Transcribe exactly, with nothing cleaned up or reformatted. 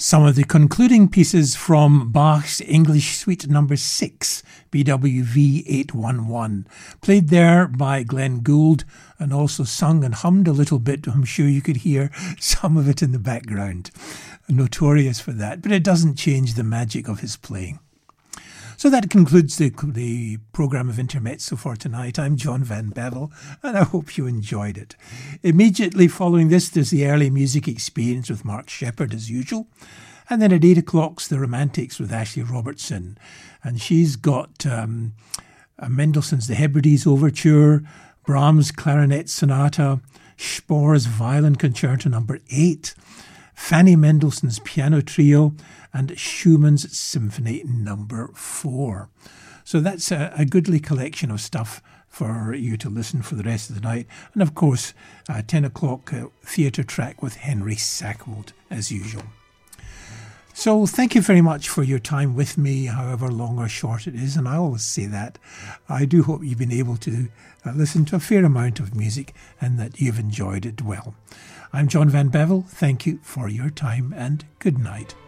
Some of the concluding pieces from Bach's English Suite number six, B W V eight one one, played there by Glenn Gould and also sung and hummed a little bit. I'm sure you could hear some of it in the background. Notorious for that, but it doesn't change the magic of his playing. So that concludes the, the programme of Intermezzo for tonight. I'm John Van Bevel, and I hope you enjoyed it. Immediately following this, there's the early music experience with Mark Shepard, as usual. And then at eight o'clock's The Romantics with Ashley Robertson. And she's got um, Mendelssohn's The Hebrides Overture, Brahms' Clarinet Sonata, Spohr's Violin Concerto number eight, Fanny Mendelssohn's Piano Trio, and Schumann's Symphony number four. So that's a, a goodly collection of stuff for you to listen for the rest of the night. And of course, uh, ten o'clock uh, theatre track with Henry Sackwold, as usual. So thank you very much for your time with me, however long or short it is, and I always say that. I do hope you've been able to uh, listen to a fair amount of music and that you've enjoyed it well. I'm John Van Bevel. Thank you for your time and good night.